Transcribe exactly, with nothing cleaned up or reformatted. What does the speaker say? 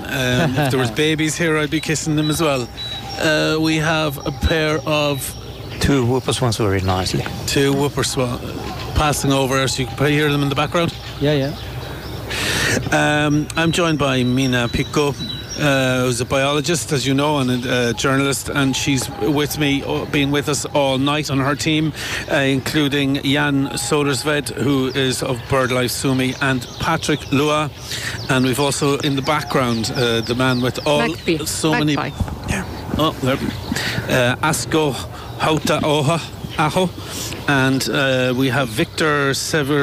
Um, if there was babies here, I'd be kissing them as well. Uh, we have a pair of two whoopers very nicely. Two whoopers passing over, so you can probably hear them in the background. Yeah, yeah. Um, I'm joined by Mina Pico, uh, who's a biologist, as you know, and a, a journalist, and she's with me, uh, been with us all night on her team, uh, including Jan Sodersved, who is of BirdLife Suomi, and Patrick Lua. And we've also in the background uh, the man with all Magpie. so Magpie. many. Yeah. Oh, there. Uh, Asko Hauta Oha Aho, and uh, we have Victor Sever.